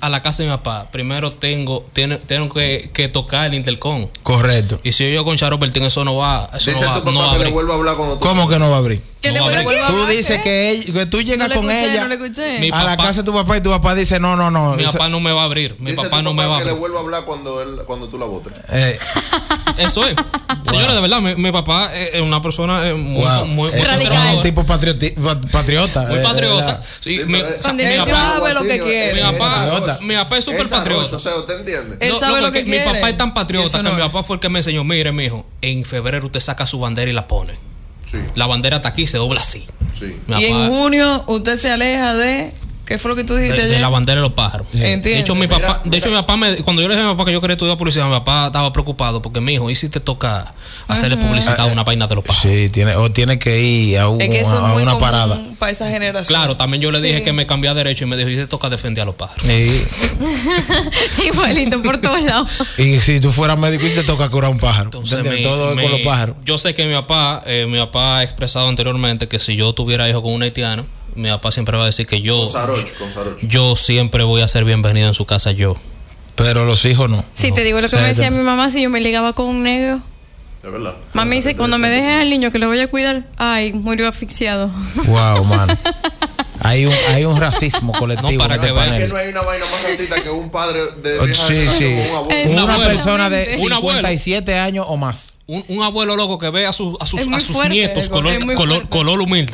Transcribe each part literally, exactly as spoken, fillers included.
a la casa de mi papá, primero tengo, tiene, tengo que, que tocar el intercom. Correcto. Y si yo con Charo Bertín, eso no va. Eso Dice no va, tu papá no va a que le abrir. vuelva a hablar cuando tú. ¿Cómo que no va a abrir? Que No le va a vuelva abrir. a Tú hablar, dices ¿qué? que, ella- que tú llegas No le con escuché, ella no le escuché. Mi a la papá- casa de tu papá y tu papá dice, no, no, no. Mi esa- papá no me va a abrir. Mi Dice papá tu no me va a que le abrir. vuelva a hablar cuando él, cuando tú la votes. eh, Eso es. Señores, de verdad, mi, mi papá es es una persona eh, muy, wow. muy, muy Eh, Radical. un conservadora. tipo patrioti- pa- patriota. Muy eh, patriota. eh, Sí, Sí, mi, pero, o sea, Cuando mi él papá- sabe lo que quiere. Mi papá, patriota. mi papá es súper Esa patriota. rocha, o sea, ¿usted entiende? Él No, sabe no, lo que porque mi quiere. papá es tan Y patriota eso que no mi es. papá fue el que me enseñó, mire, mijo, en febrero usted saca su bandera y la pone. Sí, La bandera está aquí y se dobla así. sí. Mi Y en papá- junio usted se aleja de... ¿Qué fue lo que tú dijiste de, de ayer? la bandera de los pájaros. Entiendo. De hecho, mi papá, Mira, de hecho, mi papá me, cuando yo le dije a mi papá que yo quería estudiar publicidad, mi papá estaba preocupado porque mi hijo, ¿y si te toca hacerle publicidad a una vaina de los pájaros? Sí, tiene, o tiene que ir a, un- Es que eso es a muy una común parada. para esa generación. Claro, también yo le dije Sí. que me cambié a derecho y me dijo, ¿y si te toca defender a los pájaros? Sí. Igualito por todos lados. Y si tú fueras médico y te toca curar un pájaro. Entonces, ¿Entiendes? me- Todo es me- con los pájaros. yo sé que mi papá, eh, mi papá ha expresado anteriormente que si yo tuviera hijo con un haitiano, mi papá siempre va a decir que yo, Con Saroch, con Saroch. yo siempre voy a ser bienvenido en su casa yo. Pero los hijos no. Si te digo lo que O sea, me decía que- mi mamá si yo me ligaba con un negro. De verdad. Mami dice, cuando me dejes al niño que lo voy a cuidar, ay, murió asfixiado. Wow, mano. Hay un, hay un racismo colectivo No, para en este que vean Es panel. que no hay una vaina más racista que un padre de Oh, vieja sí, generación sí. con un abuelo. Es- Un Una abuelo. persona de Un abuelo. cincuenta y siete años o más. Un, un abuelo loco que ve a, su- a sus, Es muy a sus fuerte, nietos es color, muy color, fuerte. color humilde.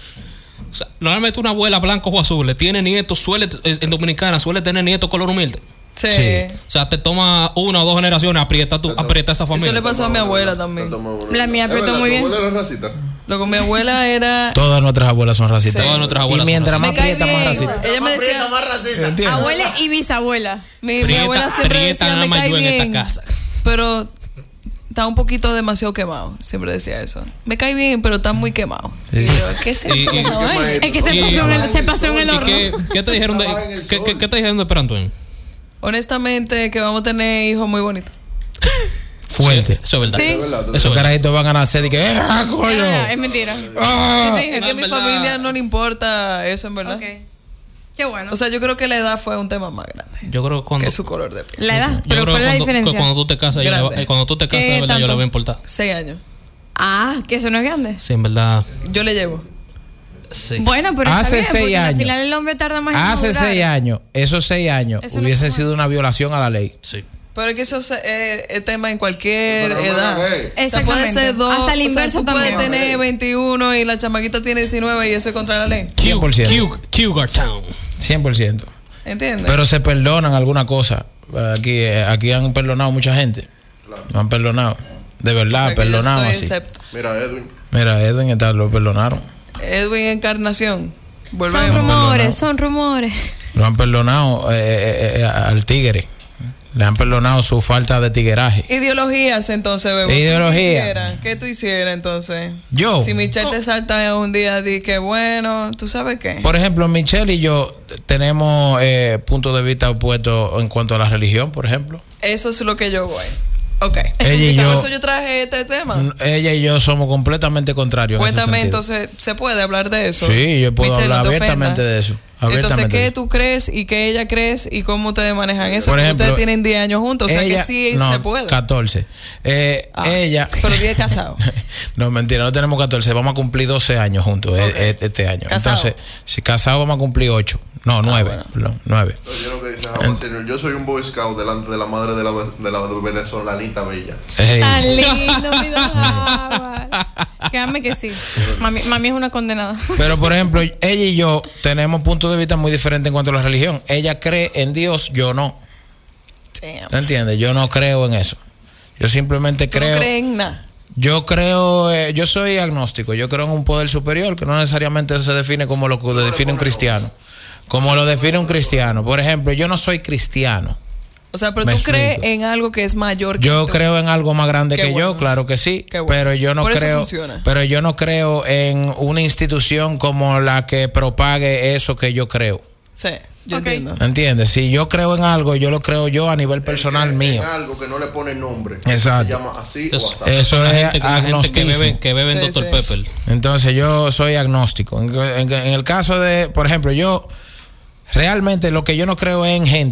O sea, normalmente una abuela blanco o azul le tiene nietos, suele, en Dominicana suele tener nietos color humilde. Sí. Sí. O sea, te toma una o dos generaciones, aprieta, tu, aprieta esa familia. Eso le pasó a mi abuela también. La mía apretó ¿Es verdad? muy ¿Tu bien. abuela era racista? Luego mi abuela era... Todas nuestras abuelas son racistas. Sí. Todas nuestras abuelas y mientras son más Me cae aprieta, más bien. racista. Ella me Más decía- prieta, más racista. ¿Entiendes? Abuela y bisabuela. Mi, mi Prieta- abuela siempre prieta decía, nada me más cae yo en esta bien, casa. pero está un poquito demasiado quemado. Siempre decía eso. Me cae bien, pero está muy quemado. Sí. Y yo, ¿qué se Y- y- esa vaina? Es que se Y- pasó en el, se pasó en el ¿Y horno. qué, qué te dijeron de, Trabaja en el qué, sol. qué- qué te dijeron de Perantuén? Honestamente, que vamos a tener hijos muy bonitos. Fuerte. Sí, eso es verdad. Sí. De verdad. Eso Esos es verdad. carajitos van a nacer y que, ¡ah, coño! Ah, es mentira. Ah. ¿Qué te Es dijeron? que a mi verdad. familia no le importa eso, en verdad. Ok. Qué bueno. O sea, yo creo que la edad fue un tema más grande Yo creo que cuando, que su color de piel. la edad, yo pero creo ¿cuál que es la cuando, que diferencia? cuando tú te casas, yo le va- Grande. eh, cuando tú te casas, ¿Qué de verdad, yo le tanto? voy a importar. Seis años. Ah, que eso no es grande. Sí, en verdad. Yo le llevo. Sí. Bueno, pero Hace está bien, seis porque años. al final el hombre tarda más en Hace madurar. seis años, esos seis años, Eso no hubiese es sido una violación a la ley. Sí. Pero es que eso se- eh, es tema en cualquier Pero no me edad. hagas. O sea, puede Exactamente. ser dos. Hasta el o sea, inverso tú también. puedes tener veintiuno y la chamaquita tiene diecinueve y eso es contra la ley. cien por ciento. Q- Cougar Town. cien por ciento. ¿Entiendes? Pero se perdonan alguna cosa. Aquí, eh, aquí han perdonado mucha gente. Claro. No han perdonado. De O verdad, sea, que yo perdonado estoy así. excepto. Mira, Edwin. Mira, Edwin y tal, lo perdonaron. Edwin Encarnación. Son Volvemos. rumores, son rumores. Lo han perdonado eh, eh, eh, al tigre. Le han perdonado su falta de tigueraje. Ideologías, entonces, bebé. Ideología. ¿Qué tú hicieras? ¿Qué tú hicieras, entonces? Yo. Si Michelle te salta un día, di que bueno, ¿tú sabes qué? Por ejemplo, Michelle y yo tenemos eh, puntos de vista opuestos en cuanto a la religión, por ejemplo. Eso es lo que yo voy. Ok. Ella y Por yo, eso yo traje este tema. ella y yo somos completamente contrarios. en ese Cuéntame, sentido. entonces, ¿se puede hablar de eso? Sí, yo puedo Michelle, hablar no te abiertamente ofendas. de eso. Entonces, abiertamente. ¿qué tú crees y qué ella crees y cómo ustedes manejan eso? Por Porque ejemplo, ustedes tienen diez años juntos, o sea ella- que sí no, se puede. catorce. Eh, Ah, ella. pero diez casados. No, mentira, no tenemos catorce. Vamos a cumplir doce años juntos eh, Ok. eh, este año. ¿Casado? Entonces, si casados vamos a cumplir ocho. No, nueve. bueno. Perdón, nueve. Oye, lo que dice Java Senior, yo soy un boy scout delante de la madre de la, de la venezolanita bella. Ey, Tan lindo, mi don Java. Créanme que sí. Mami, mami es una condenada. Pero, por ejemplo, ella y yo tenemos puntos de vista muy diferentes en cuanto a la religión. Ella cree en Dios, yo no. Damn. ¿Te entiendes? Yo no creo en eso. Yo simplemente Tú creo. no crees en nada. Yo creo, eh, yo soy agnóstico. Yo creo en un poder superior que no necesariamente se define como lo que define un cristiano. Como lo define un cristiano. Por ejemplo, yo no soy cristiano. O sea, pero Me tú crees explico. en algo que es mayor que Yo tú. creo en algo más grande Qué que bueno. yo, claro que sí, Qué bueno. pero yo no Por eso creo, funciona. pero yo no creo en una institución como la que propague eso que yo creo. Sí, yo Ok. entiendo. ¿Entiendes? Si yo creo en algo, yo lo creo yo a nivel personal En- mío. En algo que no le pone nombre. Exacto. Se llama así o Eso, así. Eso la es gente, la gente que agnosticismo. bebe, que beben Sí, doctor sí. Pepper. Entonces yo soy agnóstico. En, en- en el caso de, por ejemplo, yo realmente lo que yo no creo es en gente